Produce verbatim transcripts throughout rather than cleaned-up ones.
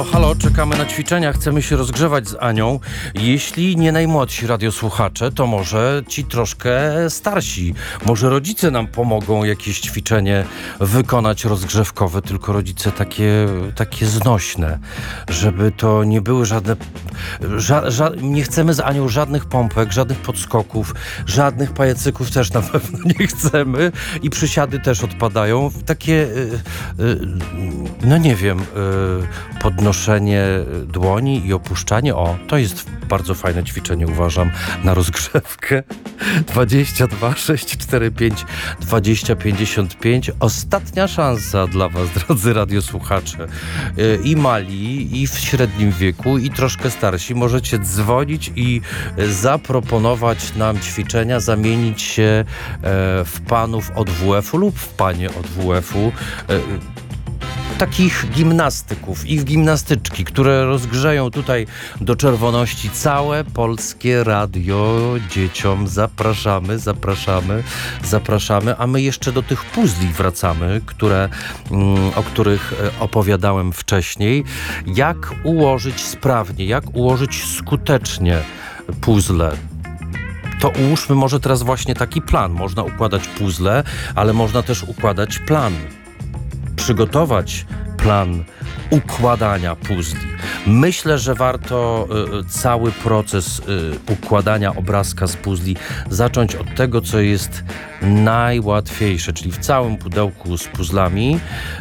Halo, czekamy na ćwiczenia, chcemy się rozgrzewać z Anią. Jeśli nie najmłodsi radiosłuchacze, to może ci troszkę starsi. Może rodzice nam pomogą jakieś ćwiczenie wykonać rozgrzewkowe, tylko rodzice takie, takie znośne, żeby to nie były żadne... Ża, ża, nie chcemy z Anią żadnych pompek, żadnych podskoków, żadnych pajacyków też na pewno nie chcemy i przysiady też odpadają. Takie, yy, yy, no nie wiem, yy, podnoszenie dłoni i opuszczanie. O, to jest bardzo fajne ćwiczenie, uważam, na rozgrzewkę. dwadzieścia dwa sześć cztery pięć dwadzieścia pięćdziesiąt pięć. Ostatnia szansa dla was, drodzy radiosłuchacze. I mali, i w średnim wieku, i troszkę starsi. Możecie dzwonić i zaproponować nam ćwiczenia, zamienić się w panów od W F-u lub w panie od W F-u. Takich gimnastyków i gimnastyczki, które rozgrzeją tutaj do czerwoności całe polskie radio dzieciom. Zapraszamy, zapraszamy, zapraszamy, a my jeszcze do tych puzli wracamy, które, o których opowiadałem wcześniej. Jak ułożyć sprawnie, jak ułożyć skutecznie puzzle. To ułóżmy może teraz właśnie taki plan. Można układać puzzle, ale można też układać plan. Przygotować plan układania puzli. Myślę, że warto y, cały proces y, układania obrazka z puzli zacząć od tego, co jest najłatwiejsze, czyli w całym pudełku z puzzlami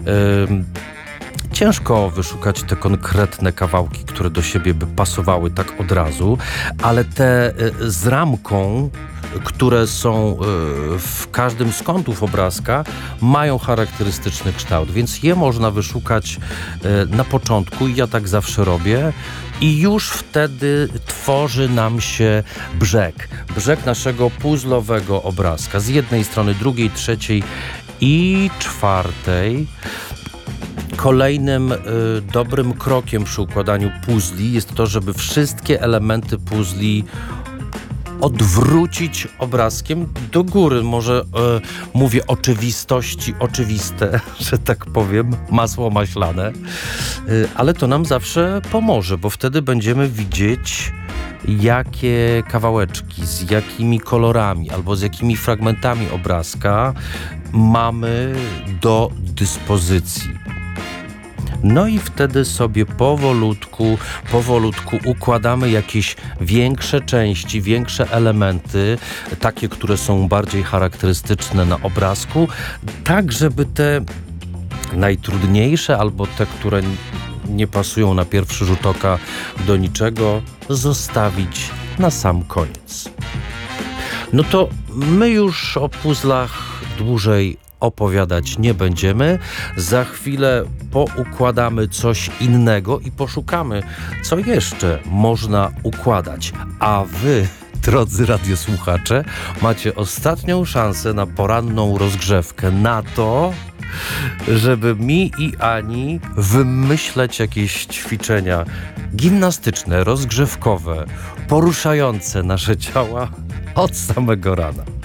y, ciężko wyszukać te konkretne kawałki, które do siebie by pasowały tak od razu, ale te y, z ramką, które są w każdym z kątów obrazka, mają charakterystyczny kształt, więc je można wyszukać na początku i ja tak zawsze robię i już wtedy tworzy nam się brzeg. Brzeg naszego puzzlowego obrazka. Z jednej strony, drugiej, trzeciej i czwartej. Kolejnym y, dobrym krokiem przy układaniu puzli jest to, żeby wszystkie elementy puzli odwrócić obrazkiem do góry. Może e, mówię oczywistości oczywiste, że tak powiem, masło maślane, e, ale to nam zawsze pomoże, bo wtedy będziemy widzieć, jakie kawałeczki, z jakimi kolorami albo z jakimi fragmentami obrazka mamy do dyspozycji. No i wtedy sobie powolutku, powolutku układamy jakieś większe części, większe elementy, takie, które są bardziej charakterystyczne na obrazku, tak żeby te najtrudniejsze albo te, które nie pasują na pierwszy rzut oka do niczego, zostawić na sam koniec. No to my już o puzzlach dłużej opowiadać nie będziemy. Za chwilę poukładamy coś innego i poszukamy, co jeszcze można układać. A wy, drodzy radiosłuchacze, macie ostatnią szansę na poranną rozgrzewkę, na to, żeby mi i Ani wymyśleć jakieś ćwiczenia gimnastyczne, rozgrzewkowe, poruszające nasze ciała od samego rana.